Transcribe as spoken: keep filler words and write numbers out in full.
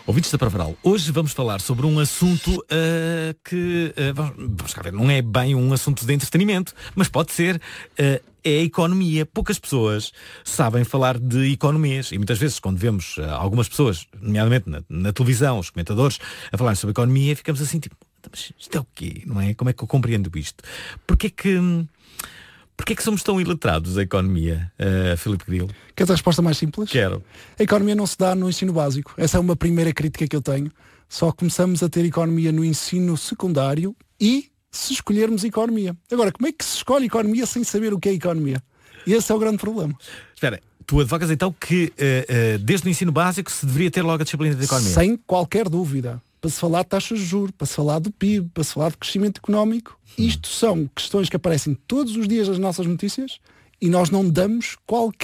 Ouvintes da Provaral, hoje vamos falar sobre um assunto uh, que, uh, vamos cá ver, não é bem um assunto de entretenimento, mas pode ser, uh, é a economia. Poucas pessoas sabem falar de economias e muitas vezes quando vemos uh, algumas pessoas, nomeadamente na, na televisão, os comentadores, a falar sobre economia, ficamos assim tipo, mas isto é o quê? Não é? Como é que eu compreendo isto? Porquê que... Porquê é que somos tão iletrados a economia, uh, Filipe Grilo? Queres a resposta mais simples? Quero. A economia não se dá no ensino básico. Essa é uma primeira crítica que eu tenho. Só começamos a ter economia no ensino secundário e se escolhermos economia. Agora, como é que se escolhe economia sem saber o que é economia? Esse é o grande problema. Espera, tu advogas então que uh, uh, desde o ensino básico se deveria ter logo a disciplina de economia? Sem qualquer dúvida. Para se falar de taxas de juros, para se falar do P I B, para se falar de crescimento económico. Isto são questões que aparecem todos os dias nas nossas notícias e nós não damos qualquer